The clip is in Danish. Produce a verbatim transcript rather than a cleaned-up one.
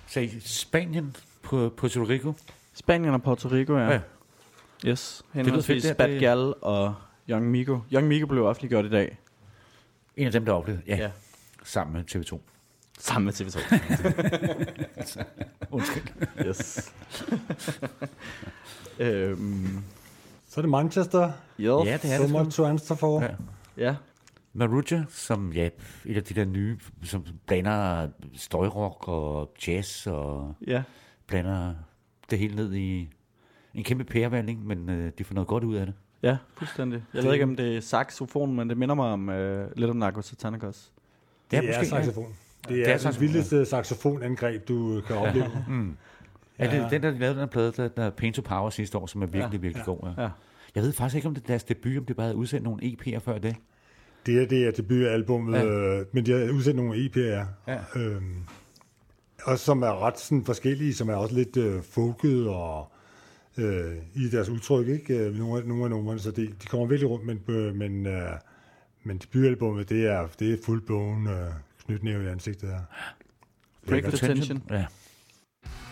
Så i Spanien på Puerto Rico? Spanien og Puerto Rico, ja. ja. Yes, henholdsvis Bad Gal og Young Migo. Young Migo blev offentliggjort i dag. En af dem, der oplevede, ja. ja. Sammen med T V to. Sammen med T V to. Undskyld. Yes. øhm. Så er det Manchester. Jo. Ja, det er det. Så må transfer for. Ja. ja. Maruja, som ja, et af de der nye, som blander støjrock og jazz og ja. blander det hele ned i en kæmpe pærevandring, men øh, de får noget godt ud af det. Ja, fuldstændig. Jeg det ved ikke, om det er saxofon, men det minder mig om øh, Little Narco Satanicus. Det er, det er måske, saxofon. Ja. Det er, det er det vildeste saxofonangreb, du kan opleve. mm. Ja, det er den, der lavede den her plade, der, der Pain to Power sidste år, som er virkelig, ja. virkelig ja. god. Ja. Ja. Jeg ved faktisk ikke, om det er deres debut, om det bare havde udsendt nogle E P'er før det. Det er det er debutalbummet, ja. øh, men de har udsendt nogle E P'er, ja. øhm, og som er ret sådan, forskellige, som er også lidt øh, folket og øh, i deres udtryk, ikke? Nogle, nogle af numrene, så det, de kommer virkelig rundt, men, øh, men, øh, men debutalbummet, det er, det er fuldblown øh, knytnæve i ansigtet her. Break the tension. Ja.